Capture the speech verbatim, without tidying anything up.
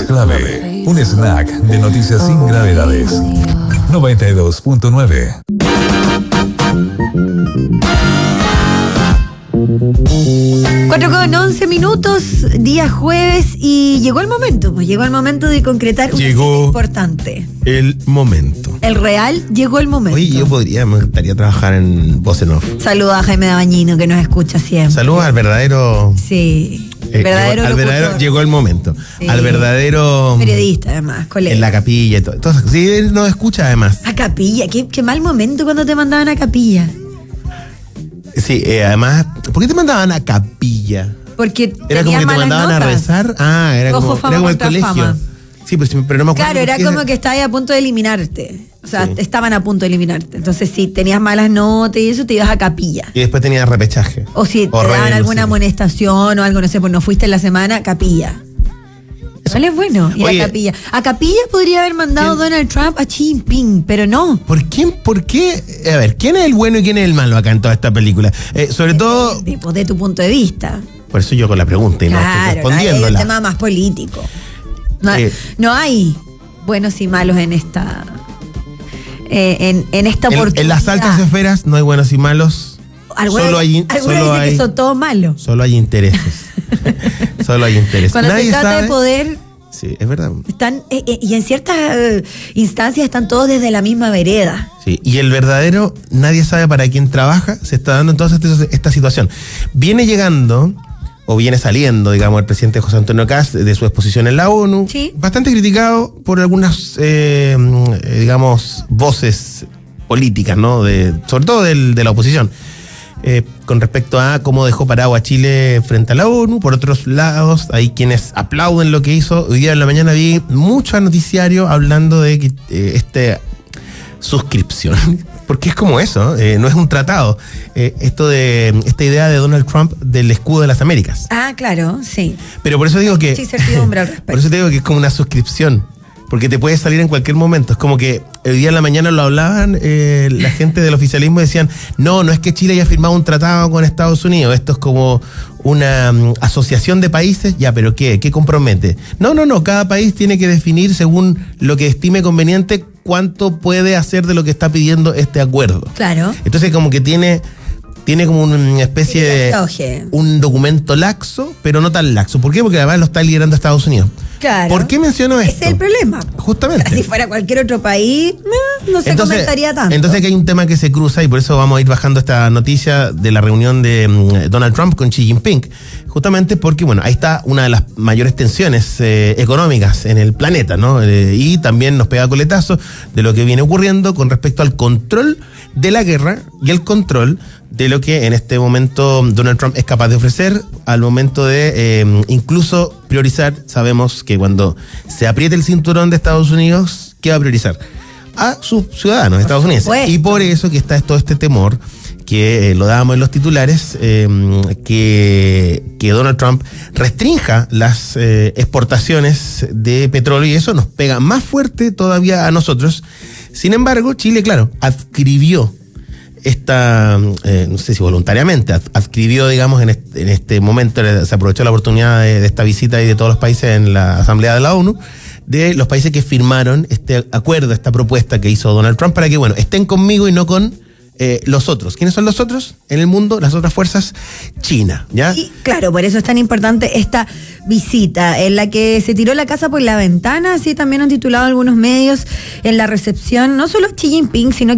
Clave, un snack de noticias sin gravedades. noventa y dos punto nueve. cuatro con once minutos, día jueves, y llegó el momento, pues llegó el momento de concretar un Llegó importante. el momento. El real, llegó el momento. Oye, yo podría, me gustaría trabajar en Voz en Off. Saluda a Jaime Dabañino, que nos escucha siempre. Saludos al verdadero. Sí, eh, verdadero llegó, al locutor. verdadero llegó el momento. Sí. Al verdadero. Periodista, además, colega. En la capilla y todo. Entonces, sí, él nos escucha además. A capilla, qué, qué mal momento cuando te mandaban a capilla. Sí, eh, además, ¿por qué te mandaban a capilla? Porque Era como que te malas mandaban notas. a rezar. Ah, era Ojo, como, fama era como el contra colegio. fama. Sí, pero, pero no me acuerdo. Claro, era por qué como que estabas a punto de eliminarte. O sea, Sí. estaban a punto de eliminarte. Entonces, si tenías malas notas y eso, te ibas a capilla. Y después tenía repechaje. O si te O daban re- alguna no sé. amonestación o algo, no sé, pues no fuiste en la semana, capilla. Igual es bueno ir Oye. a capilla. A capilla podría haber mandado ¿Quién? Donald Trump a Xi Jinping, pero no. ¿Por quién, por qué? A ver, ¿quién es el bueno y quién es el malo acá en toda esta película? Eh, sobre todo, De, de tu punto de vista. por eso yo con la pregunta y no estoy Claro, hay un respondiéndola. tema más político. No, Eh. no hay buenos y malos en esta eh, en, en esta En, oportunidad. en las altas esferas no hay buenos y malos. Algunos Solo hay, algunos solo dicen hay, que son todos malos. solo hay intereses. Solo hay intereses. Cuando Nadie se trata sabe. de poder, Sí, es verdad. están eh, eh, y en ciertas eh, instancias están todos desde la misma vereda. Sí, y el verdadero, nadie sabe para quién trabaja, se está dando entonces esta, esta situación. Viene llegando, o viene saliendo, digamos, el presidente José Antonio Kast de su exposición en la ONU, Sí. bastante criticado por algunas, eh, digamos, voces políticas, ¿no? De, sobre todo del, de la oposición. Eh, con respecto a cómo dejó parado a Chile frente a la ONU. Por otros lados, hay quienes aplauden lo que hizo. Hoy día en la mañana vi mucho noticiario hablando de que eh, este suscripción, porque es como eso, eh, no es un tratado. Eh, esto de esta idea de Donald Trump del escudo de las Américas. Ah, claro, sí. Pero por eso digo que Mucha incertidumbre al respecto. por eso te digo que es como una suscripción. Porque te puede salir en cualquier momento. Es como que el día en la mañana lo hablaban, eh, la gente del oficialismo decían, no, no es que Chile haya firmado un tratado con Estados Unidos, esto es como una um, asociación de países, ya, pero ¿qué? ¿Qué compromete? No, no, no, cada país tiene que definir según lo que estime conveniente cuánto puede hacer de lo que está pidiendo este acuerdo. Claro. Entonces como que tiene... Tiene como una especie de Oje. un documento laxo, pero no tan laxo. ¿Por qué? Porque además lo está liderando Estados Unidos. Claro. ¿Por qué menciono esto? Ese es el problema. Justamente. O sea, si fuera cualquier otro país, eh, no se Entonces, comentaría tanto. entonces aquí hay un tema que se cruza y por eso vamos a ir bajando esta noticia de la reunión de mm, Donald Trump con Xi Jinping. Justamente porque, bueno, ahí está una de las mayores tensiones eh, económicas en el planeta, ¿no? Eh, y también nos pega coletazo de lo que viene ocurriendo con respecto al control de la guerra y el control de lo que en este momento Donald Trump es capaz de ofrecer al momento de eh, incluso priorizar. Sabemos que cuando se apriete el cinturón de Estados Unidos, ¿qué va a priorizar? A sus ciudadanos estadounidenses. supuesto. Y por eso que está todo este temor que eh, lo dábamos en los titulares, eh, que, que Donald Trump restrinja las eh, exportaciones de petróleo y eso nos pega más fuerte todavía a nosotros. Sin embargo, Chile, claro, adscribió esta, eh, no sé si voluntariamente, ad, adscribió, digamos, en este, en este momento, se aprovechó la oportunidad de, de esta visita y de todos los países en la Asamblea de la ONU, de los países que firmaron este acuerdo, esta propuesta que hizo Donald Trump para que, bueno, estén conmigo y no con eh, los otros. ¿Quiénes son los otros en el mundo? Las otras fuerzas, China, ¿ya? Y claro, por eso es tan importante esta visita, en la que se tiró la casa por la ventana, así también han titulado algunos medios en la recepción, no solo a Xi Jinping, sino